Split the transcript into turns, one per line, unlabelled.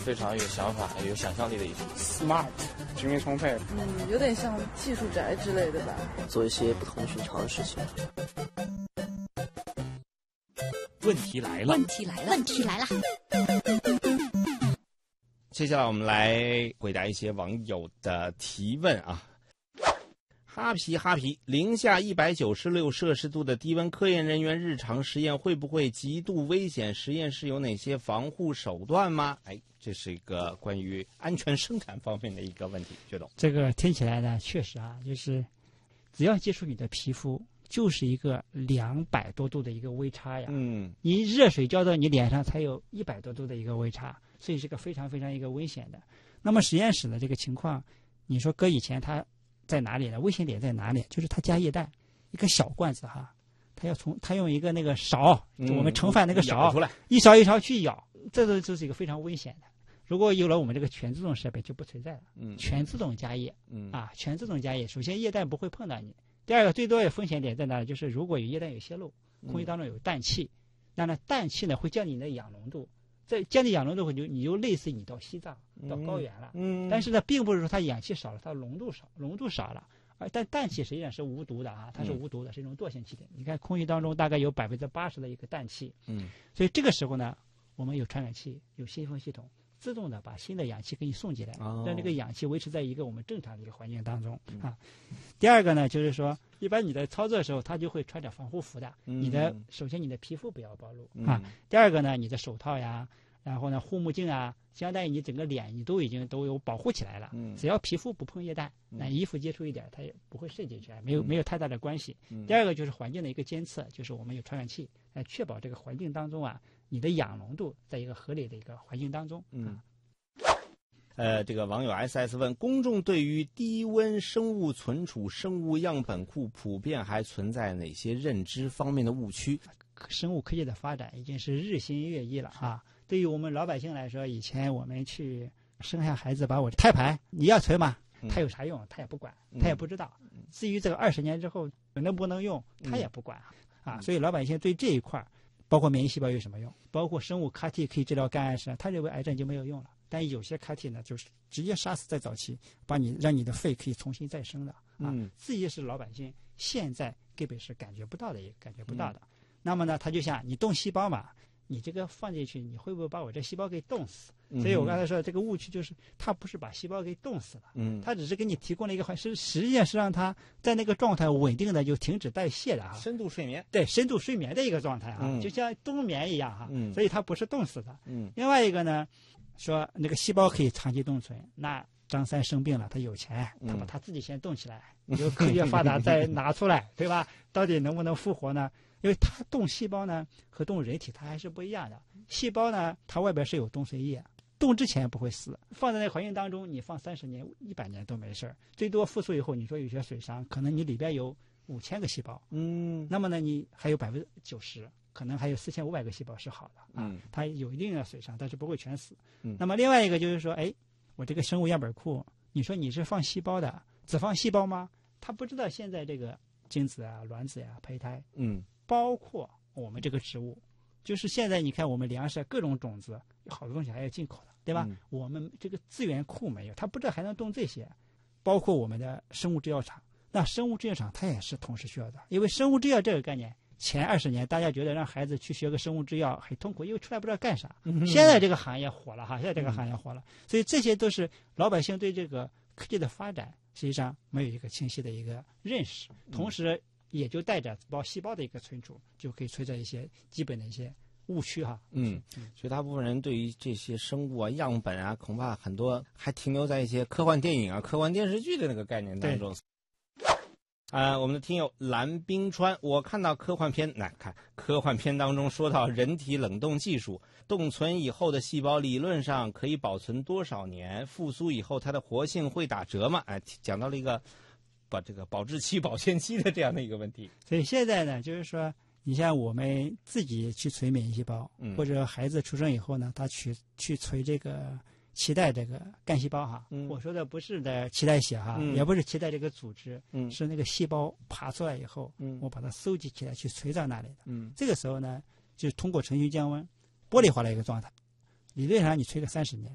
非常有想法、有想象力的艺术。
smart， 精力充沛。
有点像技术宅之类的吧。
做一些不同寻常的事情。
问题来了，
问题来了，问题来了。
接下来我们来回答一些网友的提问啊。哈皮，零下196摄氏度的低温，科研人员日常实验会不会极度危险？实验室有哪些防护手段吗？这是一个关于安全生产方面的一个问题，薛总。
这个听起来呢，确实啊，就是只要接触你的皮肤，就是一个200多度的一个微差呀。你热水浇到你脸上才有100多度的一个微差，所以是个非常非常一个危险的。那么实验室的这个情况，你说搁以前它在哪里呢？危险点在哪里？就是它加液氮，一个小罐子哈，它用一个那个勺，我们盛饭那个勺，一勺一勺去舀，这就是一个非常危险的。如果有了我们这个全自动设备，就不存在了。全自动加液，全自动加液。首先液氮不会碰到你，第二个最多的风险点在哪里？就是如果有液氮有泄漏，空气当中有氮气，那氮气呢会降低你的氧浓度。在降低氧浓度后，你就类似于你到西藏、到高原了。但是呢，并不是说它氧气少了，它浓度少了。但氮气实际上是无毒的啊，它是无毒的，是一种惰性气体。你看空气当中大概有80%的一个氮气。所以这个时候呢，我们有传感器，有新风系统，自动的把新的氧气给你送进来，让这个氧气维持在一个我们正常的一个环境当中啊。第二个呢，就是说，一般你在操作的时候，它就会穿着防护服的。首先你的皮肤不要暴露啊。第二个呢，你的手套呀，然后呢护目镜啊，相当于你整个脸你都有保护起来了。只要皮肤不碰液氮，那衣服接触一点，它也不会渗进去，没有太大的关系。第二个就是环境的一个监测，就是我们有传感器来确保这个环境当中啊，你的氧浓度在一个合理的一个环境当中。
这个网友 SS 问，公众对于低温生物存储、生物样本库普遍还存在哪些认知方面的误区？
生物科技的发展已经是日新月异了啊！对于我们老百姓来说，以前我们去生下孩子，把我胎盘你要存吗？他有啥用？他也不管，他也不知道。至于这个20年之后能不能用，他也不管啊！所以老百姓对这一块，包括免疫细胞有什么用？包括生物 CAR-T 可以治疗肝癌时，他认为癌症就没有用了。但有些 CAR-T 呢，就是直接杀死在早期，让你的肺可以重新再生的啊。这也是老百姓现在根本是感觉不到的。那么呢，它就像你冻细胞嘛，你这个放进去，你会不会把我这细胞给冻死？所以我刚才说这个误区就是，它不是把细胞给冻死了，它只是给你提供了一个实际上是让它在那个状态稳定的就停止代谢的啊，
深度睡眠，
对，深度睡眠的一个状态啊，就像冬眠一样哈，所以它不是冻死的。另外一个呢，说那个细胞可以长期冻存，那张三生病了，他有钱，他把他自己先冻起来，有科学发达再拿出来，对吧？到底能不能复活呢？因为它冻细胞呢和冻人体它还是不一样的。细胞呢，它外边是有冻髓液，冻之前不会死，放在那环境当中，你放30年、100年都没事，最多复苏以后，你说有些损伤，可能你里边有5000个细胞，那么呢，你还有90%，可能还有4500个细胞是好的啊，它有一定的损伤，但是不会全死。那么另外一个就是说，我这个生物样本库，你说你是放细胞的，只放细胞吗？他不知道现在这个精子啊、卵子呀、胚胎，包括我们这个植物，就是现在你看我们粮食各种种子，好多东西还要进口的，对吧？我们这个资源库没有，他不知道还能动这些，包括我们的生物制药厂。那生物制药厂它也是同时需要的，因为生物制药这个概念，前20年大家觉得让孩子去学个生物制药很痛苦，因为出来不知道干啥。现在这个行业火了哈，所以这些都是老百姓对这个科技的发展实际上没有一个清晰的一个认识，同时也就带着细胞的一个存储，就可以存在一些基本的一些误区哈。
所以大部分人对于这些生物啊、样本啊，恐怕很多还停留在一些科幻电影啊、科幻电视剧的那个概念当中。我们的听友蓝冰川，我看到科幻片当中说到人体冷冻技术，冻存以后的细胞理论上可以保存多少年？复苏以后它的活性会打折吗？讲到了一个把这个保质期、保鲜期的这样的一个问题。
所以现在呢，就是说，你像我们自己去存免疫细胞，或者孩子出生以后呢，他去存这个脐带这个干细胞哈，我说的不是的脐带血哈，也不是脐带这个组织，是那个细胞爬出来以后，我把它收集起来去存在那里的。这个时候呢，就通过程序降温，玻璃化的一个状态。理论上你存个30年，